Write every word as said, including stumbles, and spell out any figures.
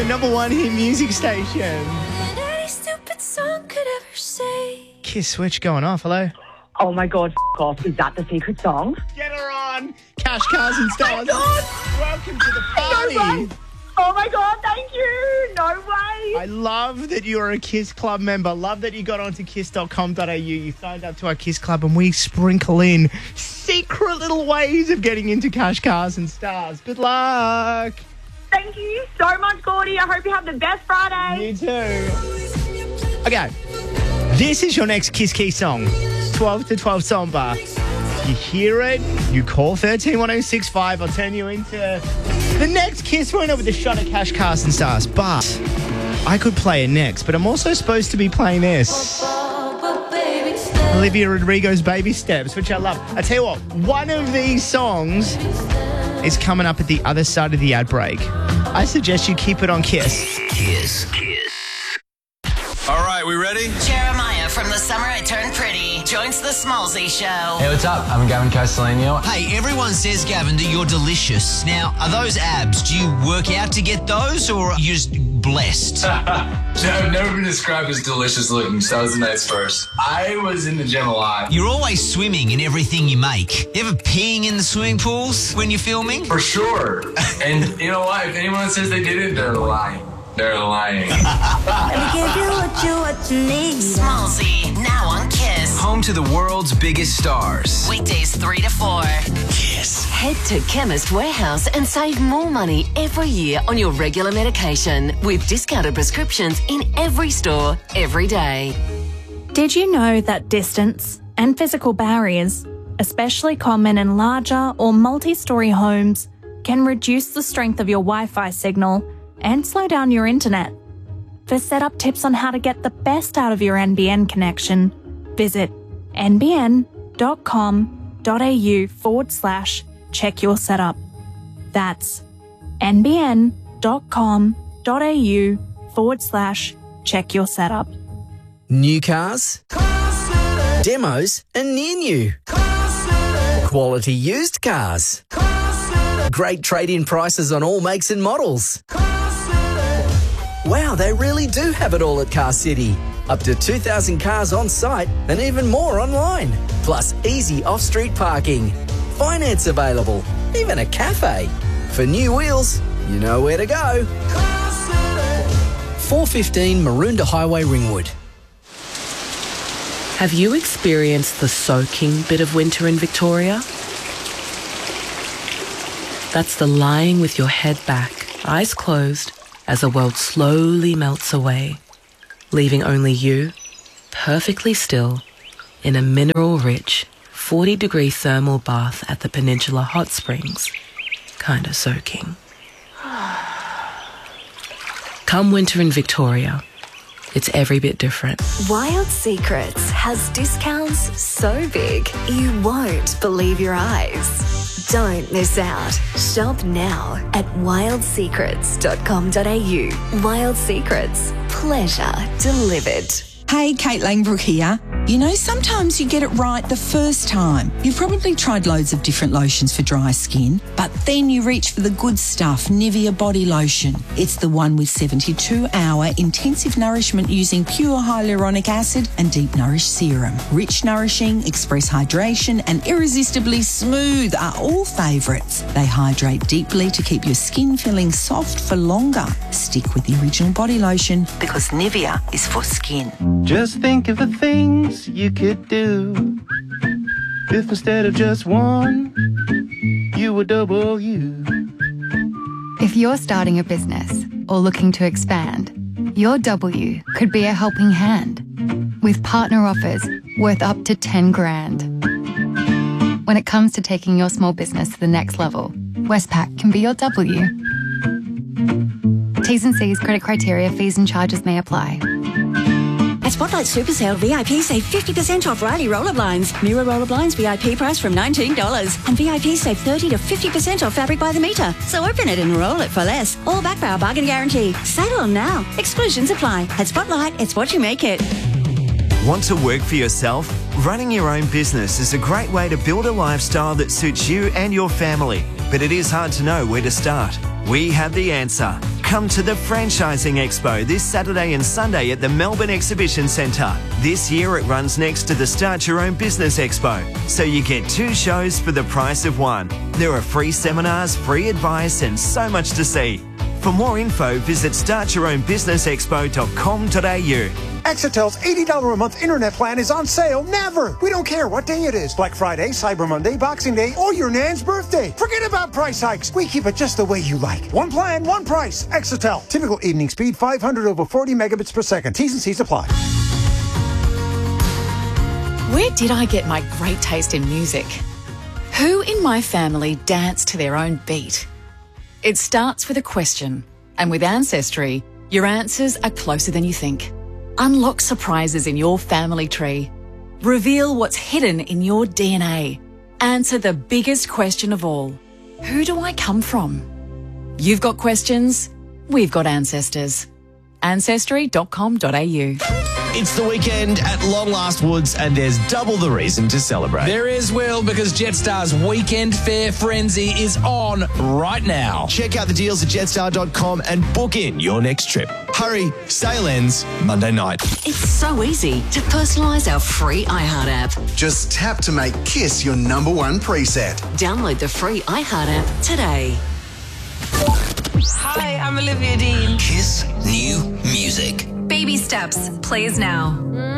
the number one hit music station. Any stupid song could ever say. Kiss switch going off. Hello? Oh my God, f- off. Is that the secret song? Get her on. Cash, cars and stars. Welcome to the party. No way. Oh my God, thank you. No way. I love that you're a Kiss Club member. Love that you got onto kiss dot com dot a u. You signed up to our Kiss Club and we sprinkle in secret little ways of getting into cash, cars and stars. Good luck. Thank you so much, Gordy. I hope you have the best Friday. You too. Okay. This is your next Kiss Key song. twelve to twelve Somba. You hear it, you call one three one oh six five. I'll turn you into the next Kiss winner with a shot at cash, cars and stars. But I could play it next, but I'm also supposed to be playing this. Olivia Rodrigo's Baby Steps, which I love. I tell you what, one of these songs is coming up at the other side of the ad break. I suggest you keep it on Kiss. Kiss. Kiss. All right, we ready? Jeremiah from The Summer I Turned Pretty joins the Smallsy Show. Hey, what's up? I'm Gavin Castellino. Hey, everyone says, Gavin, that you're delicious. Now, are those abs? Do you work out to get those, or are you just blessed? No, I've never been described as delicious looking, so that was a nice first. I was in the gym a lot. You're always swimming in everything you make. You ever peeing in the swimming pools when you're filming? For sure. And you know what? If anyone says they didn't, they're lying. They're lying. Smallsy, now on Kiss. Home to the world's biggest stars. Weekdays three to four. Kiss. Head to Chemist Warehouse and save more money every year on your regular medication with discounted prescriptions in every store, every day. Did you know that distance and physical barriers, especially common in larger or multi-storey homes, can reduce the strength of your Wi-Fi signal and slow down your internet? For setup tips on how to get the best out of your N B N connection, visit nbn.com.au forward slash check your setup. That's nbn.com.au forward slash check your setup. New cars, demos and near new, quality used cars, great trade-in prices on all makes and models. Wow, they really do have it all at Car City. Up to two thousand cars on site and even more online. Plus easy off-street parking. Finance available. Even a cafe. For new wheels, you know where to go. four fifteen Maroondah Highway, Ringwood. Have you experienced the soaking bit of winter in Victoria? That's the lying with your head back, eyes closed, as the world slowly melts away, leaving only you, perfectly still, in a mineral-rich, forty-degree thermal bath at the Peninsula Hot Springs, kinda soaking. Come winter in Victoria, it's every bit different. Wild Secrets has discounts so big you won't believe your eyes. Don't miss out. Shop now at wild secrets dot com dot a u. Wild Secrets. Pleasure delivered. Hey, Kate Langbrook here. You know, sometimes you get it right the first time. You've probably tried loads of different lotions for dry skin, but then you reach for the good stuff, Nivea Body Lotion. It's the one with seventy-two hour intensive nourishment using pure hyaluronic acid and deep nourish serum. Rich, nourishing, express hydration and irresistibly smooth are all favourites. They hydrate deeply to keep your skin feeling soft for longer. Stick with the original body lotion because Nivea is for skin. Just think of the things you could do if instead of just one, you were double you. If you're starting a business or looking to expand, your W could be a helping hand with partner offers worth up to ten grand. When it comes to taking your small business to the next level, Westpac can be your W. T's and C's, credit criteria, fees and charges may apply. At Spotlight Super Sale, V I P save fifty percent off Riley roller blinds. Mirror roller blinds V I P price from nineteen dollars. And V I P save thirty to fifty percent off fabric by the metre. So open it and roll it for less. All backed by our bargain guarantee. Sale on now. Exclusions apply. At Spotlight, it's what you make it. Want to work for yourself? Running your own business is a great way to build a lifestyle that suits you and your family. But it is hard to know where to start. We have the answer. Come to the Franchising Expo this Saturday and Sunday at the Melbourne Exhibition Centre. This year it runs next to the Start Your Own Business Expo, so you get two shows for the price of one. There are free seminars, free advice and so much to see. For more info, visit start your own business expo dot com dot a u. Exitel's eighty dollars a month internet plan is on sale never. We don't care what day it is. Black Friday, Cyber Monday, Boxing Day, or your nan's birthday. Forget about price hikes. We keep it just the way you like. One plan, one price. Exitel. Typical evening speed, five hundred over forty megabits per second. T's and C's apply. Where did I get my great taste in music? Who in my family danced to their own beat? It starts with a question, and with Ancestry, your answers are closer than you think. Unlock surprises in your family tree. Reveal what's hidden in your D N A. Answer the biggest question of all. Who do I come from? You've got questions, we've got ancestors. ancestry dot com dot a u. It's the weekend at Long Last Woods, and there's double the reason to celebrate. There is, Will, because Jetstar's Weekend Fair Frenzy is on right now. Check out the deals at jetstar dot com and book in your next trip. Hurry, sale ends Monday night. It's so easy to personalise our free iHeart app. Just tap to make Kiss your number one preset. Download the free iHeart app today. Hi, I'm Olivia Dean. Kiss new music. Baby Steps plays now.